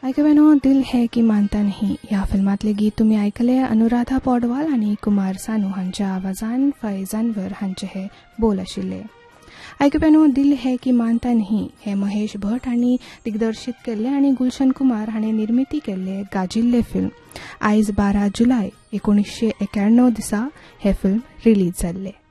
ऐकवेनो दिल है की मानता नहीं ह्या फिल्मातले गीत तुम्ही ऐकले. अनुराधा पौडवाल आणि कुमार सानू हांच्या आवाजान फैज अनवर हांचे हे बोल आशिल्ले. ऐकवेनो दिल है की मानता नहीं हे महेश भट हांणी दिग्दर्शित केल्ले आणि गुलशन कुमार हांणे निर्मिती केल्ले गाजिल्ले फिल्म. आयज 12 जुलय 1991 दिसा हे फिल्म रिलीज जाल्ले.